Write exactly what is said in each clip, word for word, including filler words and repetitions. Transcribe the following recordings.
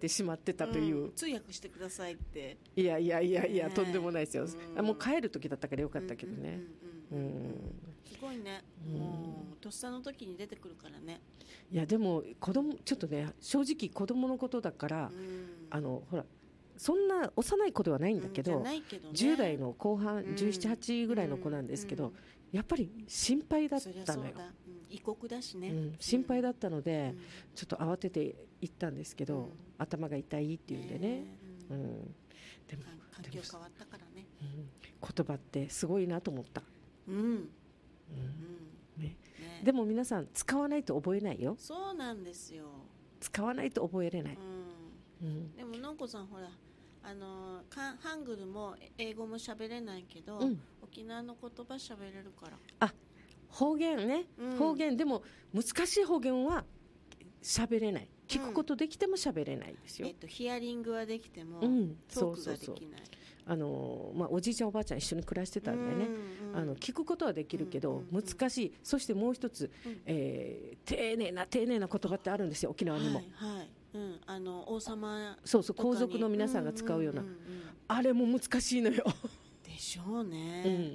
てしまってたという、 うん、通訳してくださいって。 いやいやいやいや、 ね、 とんでもないですよ、 うん、 もう帰る時だったからよかったけどね。 すごいね、うん、もうとっさの時に出てくるからね。 いやでも子供ちょっとね、正直子供のことだから、うん、あのほらそんな幼い子ではないんだけど、うん、けどね、じゅう代の後半、うん、じゅうなな、はちぐらいの子なんですけど、うん、やっぱり心配だったのよ。 異国だしね、 うん、心配だったので、うん、ちょっと慌てて行ったんですけど、うん、頭が痛いっていうんでね、うんうん、でも環境変わったからね、 うん、言葉ってすごいなと思った、うんうんねね、でも皆さん使わないと覚えないよ。 そうなんですよ、 使わないと覚えれない、 うんうん、でものんこさんほらあのハングルも英語も喋れないけど、うん、沖縄の言葉喋れるから。 あ、方言ね、うん、方言でも難しい方言は喋れない、聞くことできても喋れないですよ、 うんえっと、ヒアリングはできても、うん、トークができない。そうそうそう、 あの、まあ、おじいちゃんおばあちゃん一緒に暮らしてたんでね、うんうん、あの聞くことはできるけど、うんうん、難しい。そしてもう一つ、うんえー、丁寧な丁寧な言葉ってあるんですよ、沖縄にも、 はいはいうん、あの王様そうそう皇族の皆さんが使うような、うんうんうんうん、あれも難しいのよでしょうね、 うんうん、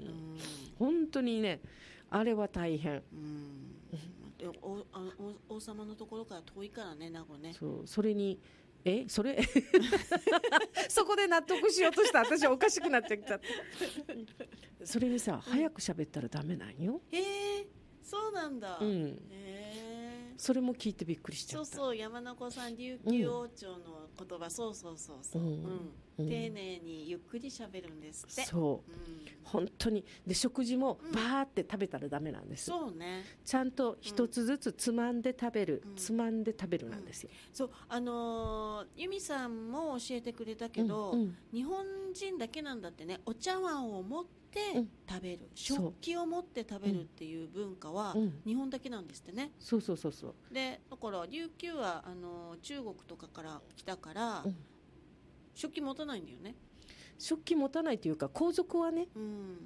本当にねあれは大変、うんおあお王様のところから遠いからね、名護ね。 そうそれにえそれそこで納得しようとした私はおかしくなってきたそれにさ、うん、早く喋ったらダメなんよ。 へえそうなんだ、うん、へそれも聞いてびっくりしちゃった。 そうそう山中さん琉球王朝の言葉、うん、そうそうそうそう、うんうん、丁寧にゆっくり喋るんですって。 そう、うん、本当にで食事もバーって食べたらダメなんです、 うん、そうね、 ちゃんと一つずつつまんで食べる、うん、つまんで食べるなんですよ、 うん、そうあのー、由美さんも教えてくれたけど、うんうん、日本人だけなんだってね、お茶碗を持って食べる、うん、食器を持って食べるっていう文化は日本だけなんですってね、 うん、そうそうそうそうでだから琉球はあの中国とかから来たから、うん、食器持たないんだよね。 食器持たないというか皇族はね、うん、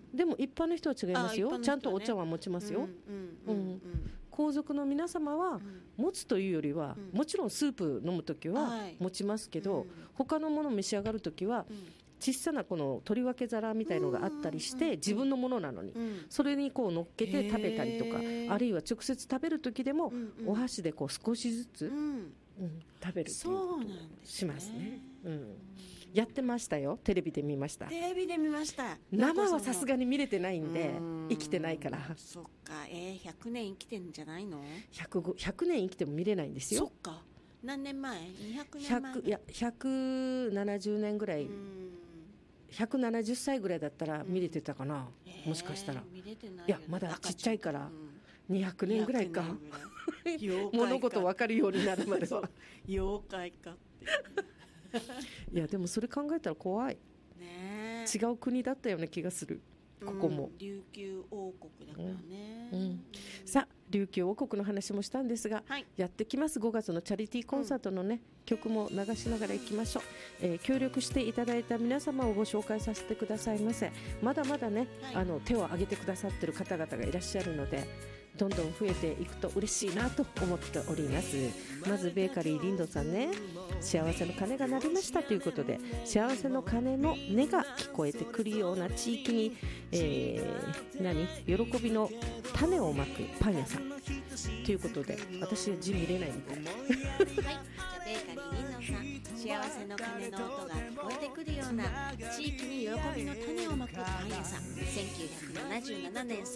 でも一般の人は違いますよ、ね、ちゃんとお茶碗持ちますよ、皇族の皆様は持つというよりは、うん、もちろんスープ飲むときは持ちますけど、はいうん、他のものを召し上がるときは、うん小さなこの取り分け皿みたいのがあったりして自分のものなのにそれにこう乗っけて食べたりとかあるいは直接食べる時でもお箸でこう少しずつ、うんうん、食べるっていうことをしますね、うん、やってましたよ。テレビで見ました。 テレビで見ました。 生はさすがに見れてないんで生きてないから。 そっか、えー、ひゃくねん生きてんじゃないの。 ひゃく, ひゃくねん生きても見れないんですよ。 そっか、何年前？にひゃくねんまえ。 いやひゃくななじゅうねんぐらい、ひゃくななじゅっさいぐらいだったら見れてたかな、うん、もしかしたら、 えー、見れてないよね、 いやまだちっちゃいから、うん、にひゃくねんぐらいか物事分かるようになるまでは妖怪かっていやでもそれ考えたら怖い、ね、違う国だったような気がする。ここも、 うん、琉球王国だからね、 うんうん、さあ琉球王国の話もしたんですが、はい、やってきますごがつのチャリティーコンサートの、ねうん、曲も流しながらいきましょう、えー、協力していただいた皆様をご紹介させてくださいませ。まだまだね、はい、あの手を挙げてくださっている方々がいらっしゃるのでどんどん増えていくと嬉しいなと思っております。まずベーカリーリンドさんね、幸せの鐘が鳴りましたということで幸せの鐘の音が聞こえてくるような地域に、えー、何喜びの種をまくパン屋さんということで私は字見れないみたいはい、じゃあベーカリーリンドさん、幸せの鐘の音が聞こえてくるような地域に喜びの種をまくパン屋さん、せんきゅうひゃくななじゅうななねん